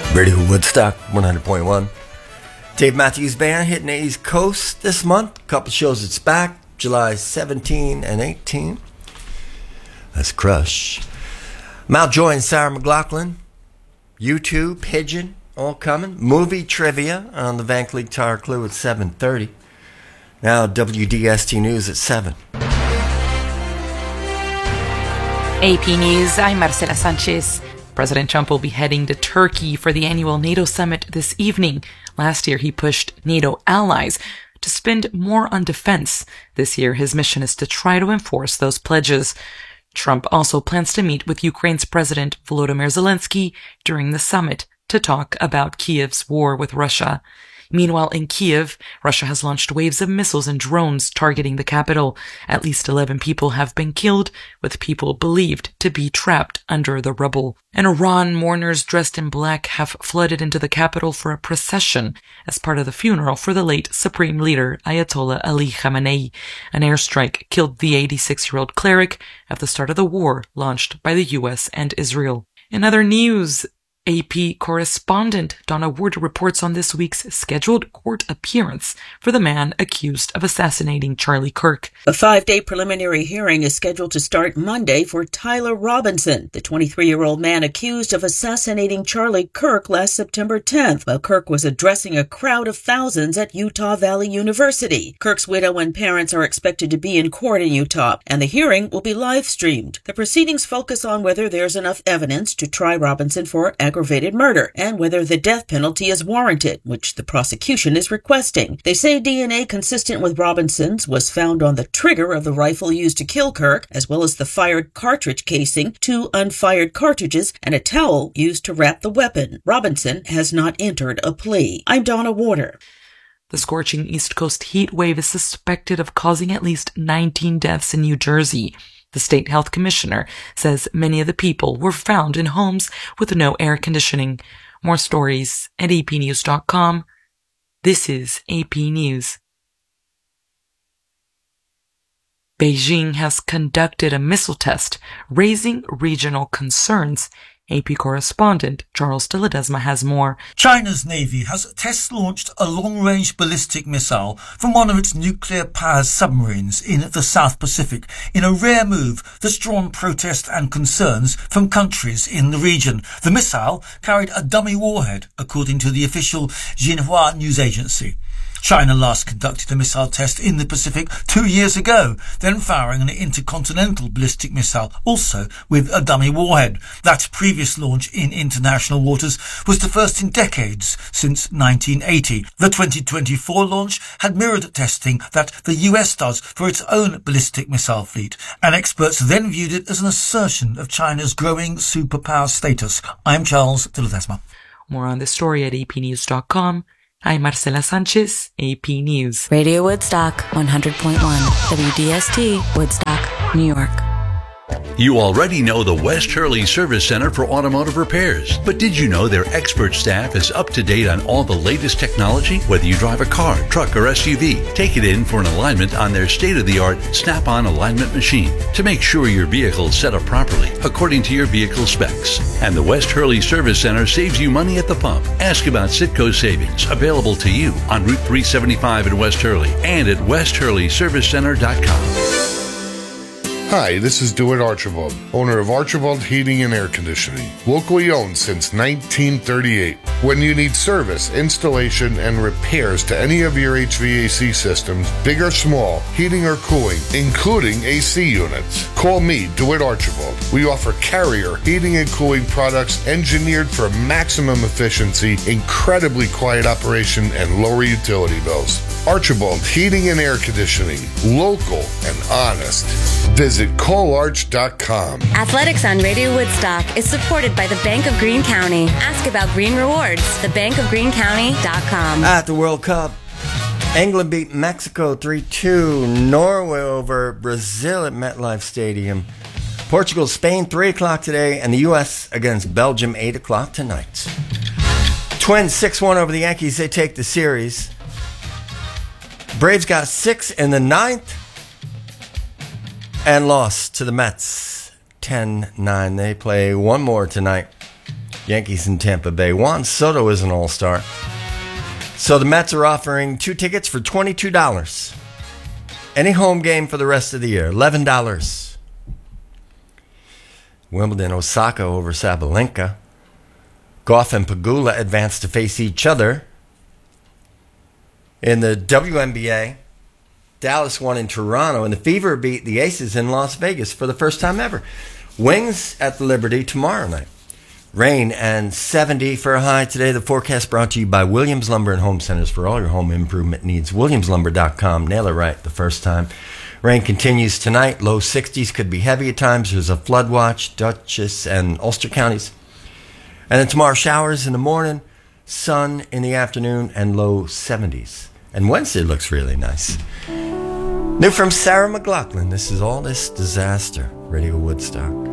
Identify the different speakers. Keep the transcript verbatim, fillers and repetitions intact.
Speaker 1: Radio Woodstock one hundred point one. Dave Matthews Band hitting the East Coast this month. Couple shows it's back, July seventeenth and eighteenth. That's Crush. Mountjoy and Sarah McLachlan. U two, Pigeon, all coming. Movie trivia on the Van Cleek Tire Clue at seven thirty. Now W D S T News at seven.
Speaker 2: A P News, I'm Marcela Sanchez. President Trump will be heading to Turkey for the annual NATO summit this evening. Last year, he pushed NATO allies to spend more on defense. This year, his mission is to try to enforce those pledges. Trump also plans to meet with Ukraine's President Volodymyr Zelensky during the summit to talk about Kiev's war with Russia. Meanwhile, in Kiev, Russia has launched waves of missiles and drones targeting the capital. At least eleven people have been killed, with people believed to be trapped under the rubble. In Iran, mourners dressed in black have flooded into the capital for a procession as part of the funeral for the late Supreme Leader Ayatollah Ali Khamenei. An airstrike killed the eighty-six-year-old cleric at the start of the war launched by the U S and Israel. In other news, A P correspondent Donna Ward reports on this week's scheduled court appearance for the man accused of assassinating Charlie Kirk.
Speaker 3: A five-day preliminary hearing is scheduled to start Monday for Tyler Robinson, the twenty-three-year-old man accused of assassinating Charlie Kirk last September tenth, while Kirk was addressing a crowd of thousands at Utah Valley University. Kirk's widow and parents are expected to be in court in Utah, and the hearing will be live-streamed. The proceedings focus on whether there's enough evidence to try Robinson for aggravated murder and whether the death penalty is warranted, which the prosecution is requesting. They say D N A consistent with Robinson's was found on the trigger of the rifle used to kill Kirk, as well as the fired cartridge casing, two unfired cartridges, and a towel used to wrap the weapon. Robinson has not entered a plea. I'm Donna Warder.
Speaker 2: The scorching East Coast heat wave is suspected of causing at least nineteen deaths in New Jersey. The state health commissioner says many of the people were found in homes with no air conditioning. More stories at A P news dot com. This is A P News. Beijing has conducted a missile test, raising regional concerns. A P correspondent Charles de Ledesma has more.
Speaker 4: China's Navy has test-launched a long-range ballistic missile from one of its nuclear-powered submarines in the South Pacific, in a rare move that's drawn protest and concerns from countries in the region. The missile carried a dummy warhead, according to the official Xinhua news agency. China last conducted a missile test in the Pacific two years ago, then firing an intercontinental ballistic missile, also with a dummy warhead. That previous launch in international waters was the first in decades, since nineteen eighty. The twenty twenty-four launch had mirrored testing that the U S does for its own ballistic missile fleet, and experts then viewed it as an assertion of China's growing superpower status. I'm Charles de Ledesma.
Speaker 2: More on this story at A P news dot com. I'm Marcela Sanchez, A P News.
Speaker 5: Radio Woodstock, one hundred point one, W D S T, Woodstock, New York.
Speaker 6: You already know the West Hurley Service Center for automotive repairs, but did you know their expert staff is up to date on all the latest technology? Whether you drive a car, truck, or S U V, take it in for an alignment on their state-of-the-art Snap-on alignment machine to make sure your vehicle is set up properly according to your vehicle specs. And the West Hurley Service Center saves you money at the pump. Ask about Citgo savings, available to you on Route three seventy-five in West Hurley and at west hurley service center dot com.
Speaker 7: Hi, this is DeWitt Archibald, owner of Archibald Heating and Air Conditioning, locally owned since nineteen thirty-eight. When you need service, installation, and repairs to any of your H V A C systems, big or small, heating or cooling, including A C units, call me, DeWitt Archibald. We offer Carrier heating and cooling products engineered for maximum efficiency, incredibly quiet operation, and lower utility bills. Archibald Heating and Air Conditioning, local and honest. Visit call arch dot com.
Speaker 5: Athletics on Radio Woodstock is supported by the Bank of Greene County. Ask about Green Rewards, the bank of green county dot com.
Speaker 1: At the World Cup, England beat Mexico three two. Norway over Brazil at MetLife Stadium. Portugal, Spain, three o'clock today. And the U S against Belgium, eight o'clock tonight. Twins, six one over the Yankees. They take the series. Braves got six in the ninth and lost to the Mets ten nine. They play one more tonight. Yankees in Tampa Bay. Juan Soto is an all-star. So the Mets are offering two tickets for twenty-two dollars. Any home game for the rest of the year, eleven dollars. Wimbledon, Osaka over Sabalenka. Goff and Pegula advance to face each other. In the W N B A, Dallas won in Toronto, and the Fever beat the Aces in Las Vegas for the first time ever. Wings at the Liberty tomorrow night. Rain and seventy for a high today. The forecast brought to you by Williams Lumber and Home Centers for all your home improvement needs. Williams Lumber dot com. Nail it right the first time. Rain continues tonight. Low sixties, could be heavy at times. There's a flood watch, Dutchess and Ulster counties. And then tomorrow, showers in the morning, sun in the afternoon, and low seventies. And Wednesday looks really nice. New from Sarah McLachlan. This is All This Disaster. Radio Woodstock.